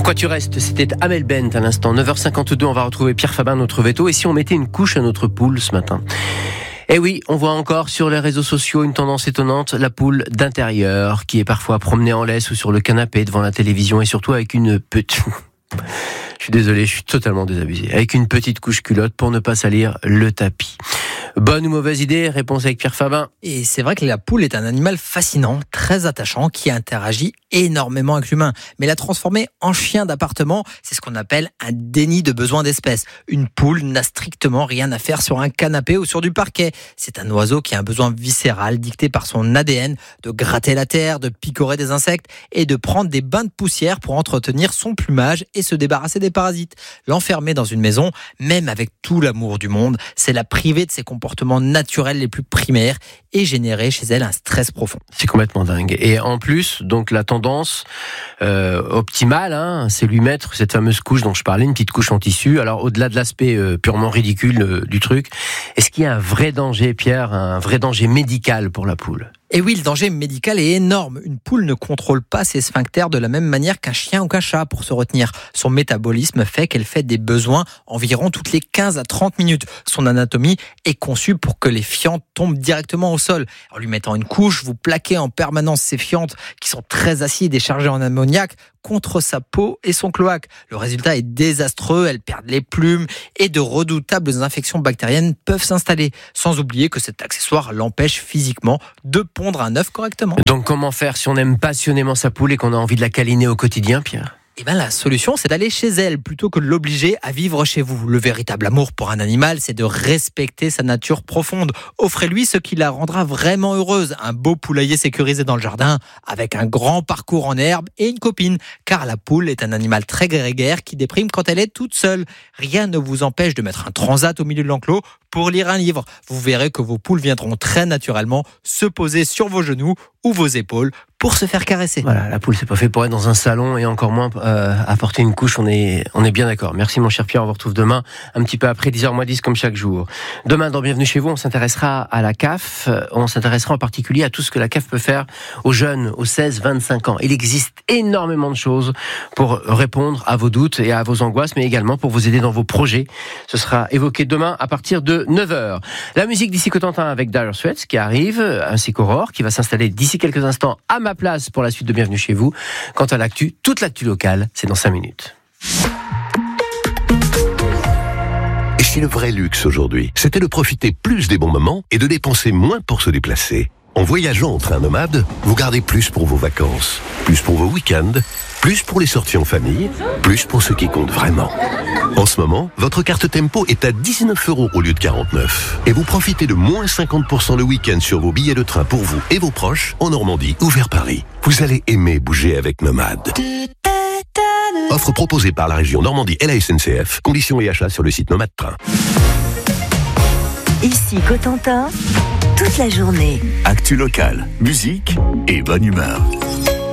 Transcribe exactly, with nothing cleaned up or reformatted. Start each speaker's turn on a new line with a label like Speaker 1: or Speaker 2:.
Speaker 1: Pourquoi tu restes ? C'était Amel Bent à l'instant. neuf heures cinquante-deux, on va retrouver Pierre Fabin, notre veto. Et si on mettait une couche à notre poule ce matin ? Eh oui, on voit encore sur les réseaux sociaux une tendance étonnante, la poule d'intérieur, qui est parfois promenée en laisse ou sur le canapé devant la télévision et surtout avec une petite... Je suis désolé, je suis totalement désabusé. Avec une petite couche culotte pour ne pas salir le tapis. Bonne ou mauvaise idée ? Réponse avec Pierre Fabin.
Speaker 2: Et c'est vrai que la poule est un animal fascinant, très attachant, qui interagit énormément avec l'humain. Mais la transformer en chien d'appartement, c'est ce qu'on appelle un déni de besoin d'espèce. Une poule n'a strictement rien à faire sur un canapé ou sur du parquet. C'est un oiseau qui a un besoin viscéral dicté par son A D N de gratter la terre, de picorer des insectes et de prendre des bains de poussière pour entretenir son plumage et se débarrasser des parasites. L'enfermer dans une maison, même avec tout l'amour du monde, c'est la priver de ses comportements naturels les plus primaires et générer chez elle un stress profond.
Speaker 1: C'est complètement dingue. Et en plus, donc la tendance euh, optimale, hein, c'est lui mettre cette fameuse couche dont je parlais, une petite couche en tissu. Alors au-delà de l'aspect euh, purement ridicule euh, du truc, est-ce qu'il y a un vrai danger, Pierre, un vrai danger médical pour la poule ?
Speaker 2: Et oui, le danger médical est énorme. Une poule ne contrôle pas ses sphincters de la même manière qu'un chien ou qu'un chat pour se retenir. Son métabolisme fait qu'elle fait des besoins environ toutes les quinze à trente minutes. Son anatomie est conçue pour que les fientes tombent directement au sol. En lui mettant une couche, vous plaquez en permanence ces fientes qui sont très acides et chargées en ammoniac contre sa peau et son cloaque. Le résultat est désastreux, elles perdent les plumes et de redoutables infections bactériennes peuvent s'installer. Sans oublier que cet accessoire l'empêche physiquement de pondre un œuf correctement.
Speaker 1: Donc comment faire si on aime passionnément sa poule et qu'on a envie de la câliner au quotidien, Pierre ?
Speaker 2: Eh bien, la solution, c'est d'aller chez elle plutôt que de l'obliger à vivre chez vous. Le véritable amour pour un animal, c'est de respecter sa nature profonde. Offrez-lui ce qui la rendra vraiment heureuse. Un beau poulailler sécurisé dans le jardin, avec un grand parcours en herbe et une copine. Car la poule est un animal très grégaire qui déprime quand elle est toute seule. Rien ne vous empêche de mettre un transat au milieu de l'enclos pour lire un livre. Vous verrez que vos poules viendront très naturellement se poser sur vos genoux ou vos épaules pour se faire caresser.
Speaker 1: Voilà, la poule, c'est pas fait pour être dans un salon et encore moins euh, à porter une couche, on est, on est bien d'accord. Merci mon cher Pierre, on vous retrouve demain, un petit peu après dix heures moins dix comme chaque jour. Demain, dans Bienvenue chez vous, on s'intéressera à la C A F, on s'intéressera en particulier à tout ce que la C A F peut faire aux jeunes, aux seize vingt-cinq ans. Il existe énormément de choses pour répondre à vos doutes et à vos angoisses, mais également pour vous aider dans vos projets. Ce sera évoqué demain à partir de neuf heures. La musique d'ici Cotentin avec Dire Straits qui arrive, ainsi qu'Aurore qui va s'installer d'ici quelques instants à ma place pour la suite de Bienvenue chez vous. Quant à l'actu, toute l'actu locale, c'est dans cinq minutes.
Speaker 3: Et si le vrai luxe aujourd'hui, c'était de profiter plus des bons moments et de dépenser moins pour se déplacer ? En voyageant en train nomade, vous gardez plus pour vos vacances, plus pour vos week-ends, plus pour les sorties en famille, plus pour ce qui compte vraiment. En ce moment, votre carte Tempo est à dix-neuf euros au lieu de quarante-neuf. Et vous profitez de moins cinquante pour cent le week-end sur vos billets de train pour vous et vos proches en Normandie ou vers Paris. Vous allez aimer bouger avec Nomade. Offre proposée par la région Normandie et la S N C F. Conditions et achats sur le site Nomade Train.
Speaker 4: Ici Cotentin, toute la journée.
Speaker 5: Actu locale, musique et bonne humeur.